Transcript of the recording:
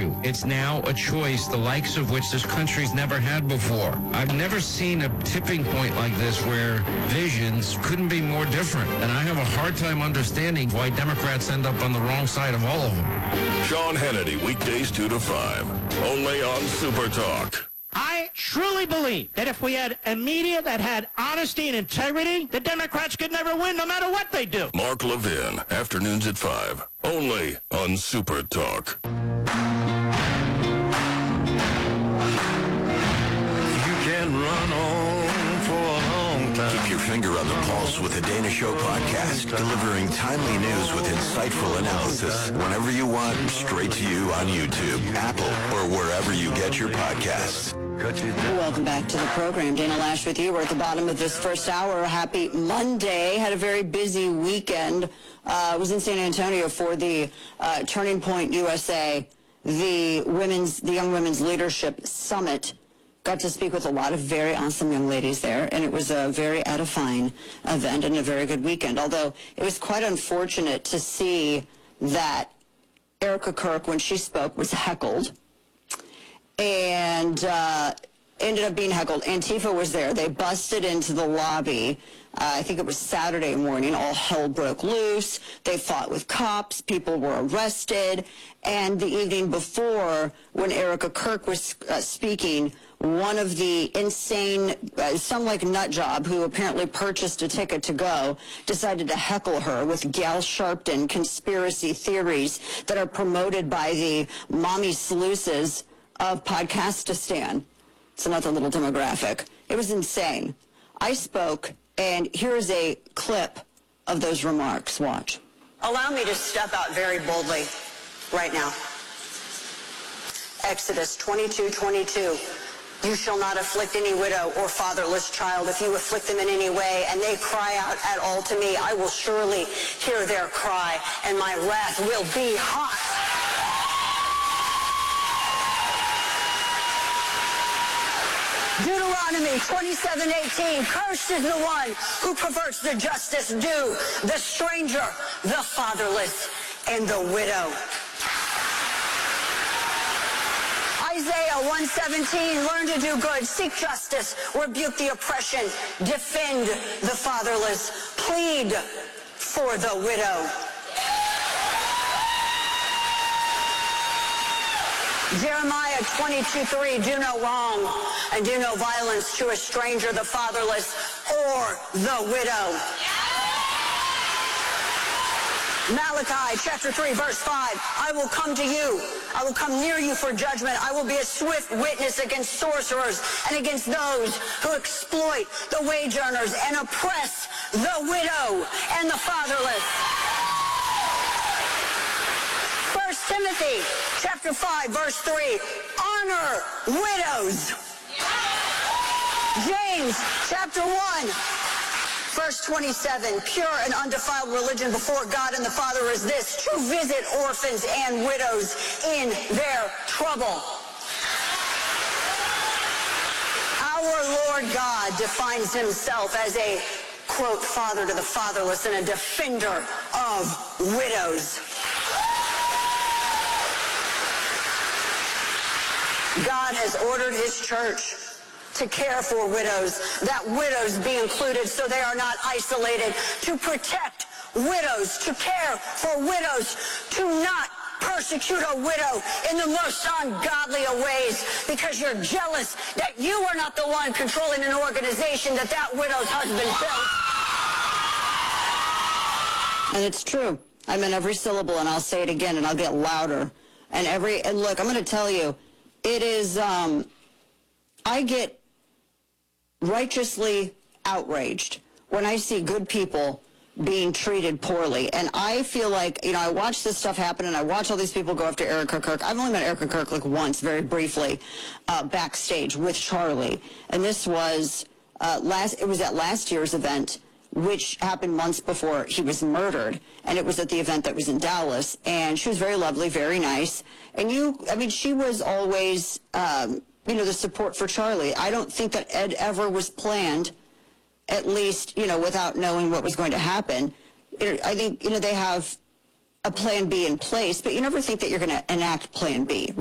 issue. It's now a choice the likes of which this country's never had before. I've never seen a tipping point like this where visions couldn't be more different. And I have a hard time understanding why Democrats end up on the wrong side of all of them. Sean Hannity, weekdays 2 to 5, only on Super Talk. I truly believe that if we had a media that had honesty and integrity, the Democrats could never win no matter what they do. Mark Levin, afternoons at 5, only on Super Talk. You can run on for a long time. Keep your finger on the pulse with the Dana Show podcast, delivering timely news with insightful analysis whenever you want, straight to you on YouTube, Apple, or wherever you get your podcasts. Welcome back to the program. Dana Lash with you. We're at the bottom of this first hour. Happy Monday. Had a very busy weekend. Was in San Antonio for the Turning Point USA, the Young Women's Leadership Summit. Got to speak with a lot of very awesome young ladies there, and it was a very edifying event and a very good weekend. Although it was quite unfortunate to see that Erica Kirk, when she spoke, was heckled. And ended up being heckled. Antifa was there. They busted into the lobby. I think it was Saturday morning. All hell broke loose. They fought with cops. People were arrested. And the evening before, when Erica Kirk was speaking, one of the insane, some like nut job, who apparently purchased a ticket to go, decided to heckle her with Gal Sharpton conspiracy theories that are promoted by the mommy sleuzes of Podcastistan. It's another little demographic. It was insane. I spoke, and here is a clip of those remarks. Watch. Allow me to step out very boldly right now. Exodus 22:22. You shall not afflict any widow or fatherless child. If you afflict them in any way, and they cry out at all to me, I will surely hear their cry, and my wrath will be hot. Deuteronomy 27:18, cursed is the one who perverts the justice due, the stranger, the fatherless, and the widow. Isaiah 1:17, learn to do good, seek justice, rebuke the oppression, defend the fatherless, plead for the widow. Jeremiah 22:3, do no wrong and do no violence to a stranger, the fatherless, or the widow. Malachi chapter 3, verse 5, I will come to you. I will come near you for judgment. I will be a swift witness against sorcerers and against those who exploit the wage earners and oppress the widow and the fatherless. 1 Timothy chapter 5, verse 3, honor widows. James chapter 1, verse 27, pure and undefiled religion before God and the Father is this, to visit orphans and widows in their trouble. Our Lord God defines himself as a, quote, father to the fatherless and a defender of widows. God has ordered his church to care for widows, that widows be included so they are not isolated, to protect widows, to care for widows, to not persecute a widow in the most ungodly of ways because you're jealous that you are not the one controlling an organization that widow's husband built. And it's true. I meant every syllable, and I'll say it again, and I'll get louder. And look, I'm going to tell you, it is, I get righteously outraged when I see good people being treated poorly. And I feel like, I watch this stuff happen, and I watch all these people go after Erica Kirk. I've only met Erica Kirk like once, very briefly, backstage with Charlie. And this was it was at last year's event, which happened months before he was murdered. And it was at the event that was in Dallas. And she was very lovely, very nice. And she was always, the support for Charlie. I don't think that Ed ever was planned, at least, without knowing what was going to happen. I think, they have a plan B in place, but you never think that you're going to enact plan B.